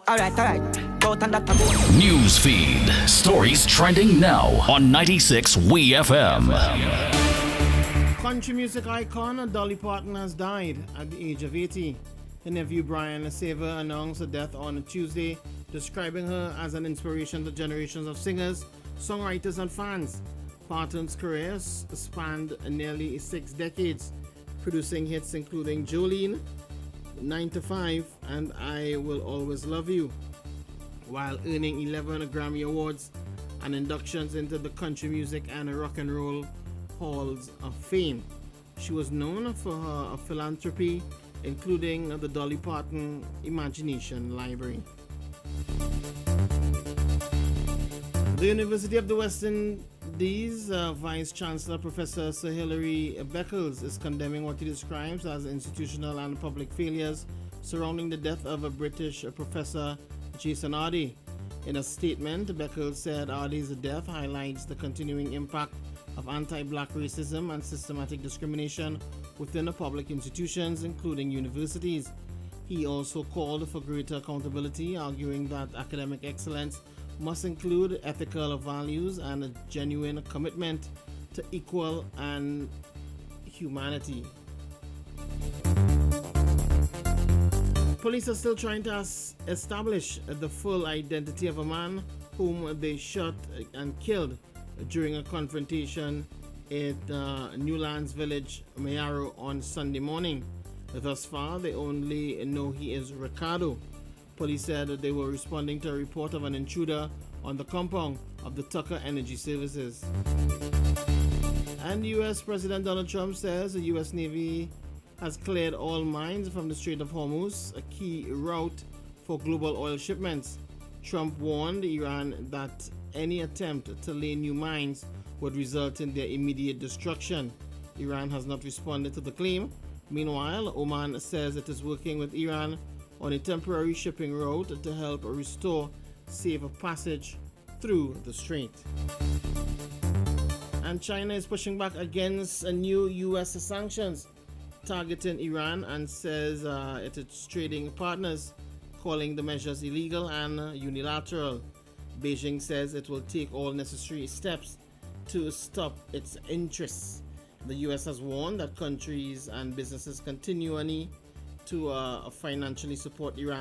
Alright. Both on that. News feed. Stories trending now on 96 WeFM. Country music icon Dolly Parton has died at the age of 80. Her nephew Brian Saver announced her death on Tuesday, describing her as an inspiration to generations of singers, songwriters, and fans. Parton's career spanned nearly 6 decades, producing hits including Jolene, 9 to 5, and I Will Always Love You, while earning 11 Grammy Awards and inductions into the Country Music and Rock and Roll Halls of Fame. She was known for her philanthropy, including the Dolly Parton Imagination Library. The University of the West Indies Vice Chancellor Professor Sir Hilary Beckles is condemning what he describes as institutional and public failures surrounding the death of a British professor, Jason Ardie. In a statement, Beckles said Ardie's death highlights the continuing impact of anti-black racism and systematic discrimination within the public institutions, including universities. He also called for greater accountability, arguing that academic excellence must include ethical values and a genuine commitment to equal and humanity. Police are still trying to establish the full identity of a man whom they shot and killed during a confrontation at Newlands Village, Mayaro on Sunday morning. Thus far, they only know he is Ricardo. Police said that they were responding to a report of an intruder on the compound of the Tucker Energy Services. And U.S. President Donald Trump says the U.S. Navy has cleared all mines from the Strait of Hormuz, a key route for global oil shipments. Trump warned Iran that any attempt to lay new mines would result in their immediate destruction. Iran has not responded to the claim. Meanwhile, Oman says it is working with Iran on a temporary shipping route to help restore safe passage through the strait. And China is pushing back against new U.S. sanctions targeting Iran and says its trading partners, calling the measures illegal and unilateral. Beijing says it will take all necessary steps to stop its interests. The U.S. has warned that countries and businesses continually to financially support Iran